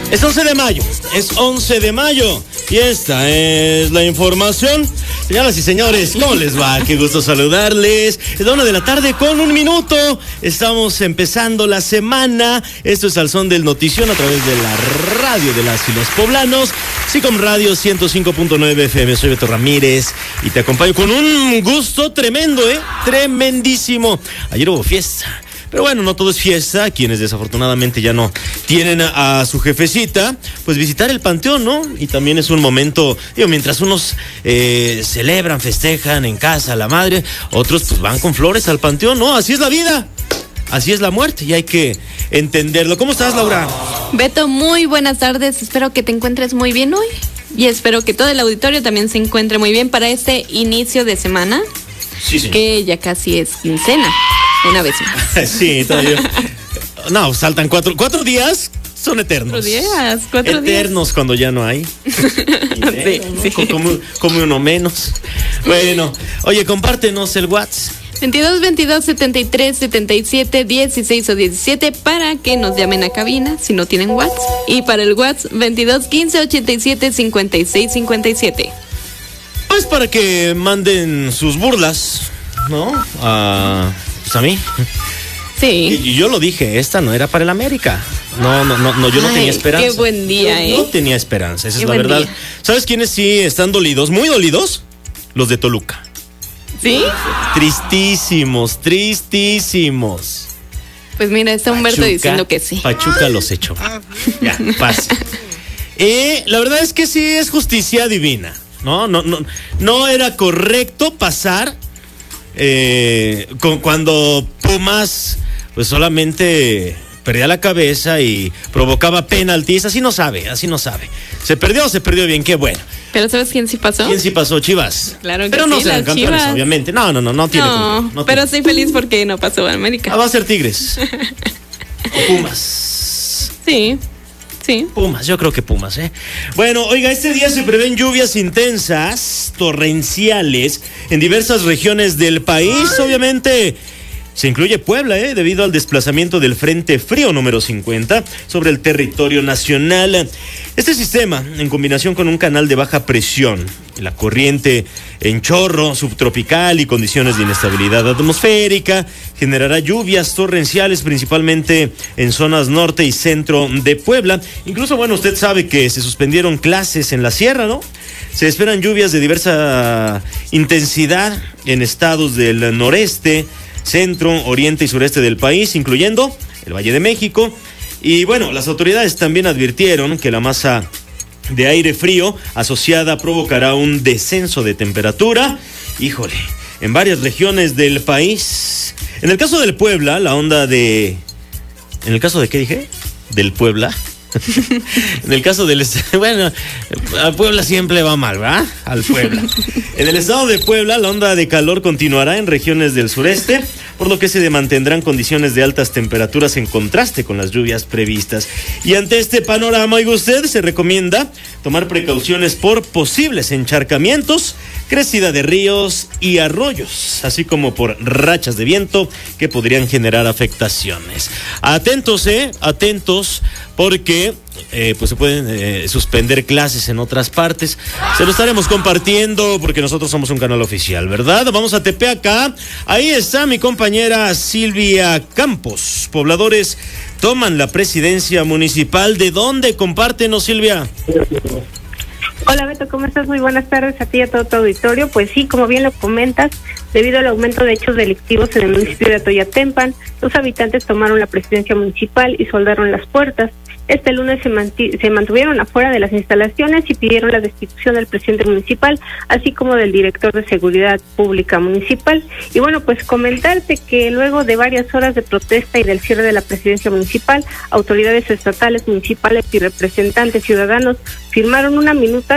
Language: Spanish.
Es 11 de mayo y esta es la información. Señoras y señores, ¿cómo les va? Qué gusto saludarles. Es la 1:00 con 1 minuto. Estamos empezando la semana. Esto es Al Son del Notición a través de la radio de las y los poblanos. SICOM Radio 105.9 FM. Soy Beto Ramírez y te acompaño con un gusto tremendo, tremendísimo. Ayer hubo fiesta. Pero bueno, no todo es fiesta. Quienes desafortunadamente ya no tienen a su jefecita, pues visitar el panteón, ¿no? Y también es un momento, mientras unos celebran, festejan en casa a la madre, otros pues van con flores al panteón, ¿no? Así es la vida, así es la muerte y hay que entenderlo. ¿Cómo estás, Laura? Beto, muy buenas tardes. Espero que te encuentres muy bien hoy y espero que todo el auditorio también se encuentre muy bien para este inicio de semana. Sí, señor. Que ya casi es quincena. Una vez más. Sí, todavía. No, saltan 4 días, son eternos. 4 días, 4 días. Eternos cuando ya no hay. Sí, ¿no? Sí. Come uno menos. Bueno, oye, compártenos el WhatsApp. 22-22-73-77-16 o 17 para que nos llamen a cabina si no tienen WhatsApp. Y para el WhatsApp 22-15-87-56-57. Pues para que manden sus burlas, ¿no? A mí. Sí. Y yo lo dije, esta no era para el América. No, yo no tenía esperanza. Qué buen día, No tenía esperanza, esa qué es la verdad. Día. ¿Sabes quiénes sí están dolidos? Muy dolidos. Los de Toluca. ¿Sí? Tristísimos. Pues mira, está Humberto diciendo que sí. Pachuca los echó. Ya, pasa. La verdad es que sí es justicia divina. No era correcto pasar cuando Pumas pues solamente perdía la cabeza y provocaba penaltis. Así no sabe. Se perdió bien, qué bueno. ¿Pero sabes quién sí pasó? ¿Quién sí pasó? Chivas. Claro que pero no sí, serán campeones, Chivas. obviamente. No tiene. No pero tiene. estoy feliz porque no pasó a América. Va a ser Tigres. O Pumas. Sí. Pumas, yo creo que Pumas, Bueno, oiga, este día se prevén lluvias intensas, torrenciales, en diversas regiones del país. Obviamente se incluye Puebla, debido al desplazamiento del Frente Frío número 50 sobre el territorio nacional. Este sistema, en combinación con un canal de baja presión, la corriente en chorro subtropical y condiciones de inestabilidad atmosférica, generará lluvias torrenciales principalmente en zonas norte y centro de Puebla. Incluso, usted sabe que se suspendieron clases en la sierra, ¿no? Se esperan lluvias de diversa intensidad en estados del noreste, centro, oriente y sureste del país, incluyendo el Valle de México. Y las autoridades también advirtieron que la masa de aire frío asociada provocará un descenso de temperatura, en varias regiones del país. En el caso del Puebla, ¿En el caso de qué dije? ¿Del Puebla? En el caso del... al Puebla siempre va mal, ¿verdad? Al Puebla. En el estado de Puebla, la onda de calor continuará en regiones del sureste, por lo que se mantendrán condiciones de altas temperaturas en contraste con las lluvias previstas. Y ante este panorama, oiga usted, se recomienda tomar precauciones por posibles encharcamientos, crecida de ríos y arroyos, así como por rachas de viento que podrían generar afectaciones. Atentos, porque se pueden suspender clases en otras partes. Se lo estaremos compartiendo porque nosotros somos un canal oficial, ¿verdad? Vamos a Tepeaca. Ahí está mi compañera Silvia Campos. Pobladores toman la presidencia municipal. ¿De dónde? Compártenos, Silvia. Hola Beto, ¿cómo estás? Muy buenas tardes a ti y a todo tu auditorio. Pues sí, como bien lo comentas, debido al aumento de hechos delictivos en el municipio de Atoyatempan, los habitantes tomaron la presidencia municipal y soldaron las puertas. Este lunes se mantuvieron afuera de las instalaciones y pidieron la destitución del presidente municipal, así como del director de Seguridad Pública Municipal. Y pues comentarte que luego de varias horas de protesta y del cierre de la presidencia municipal, autoridades estatales, municipales y representantes ciudadanos firmaron una minuta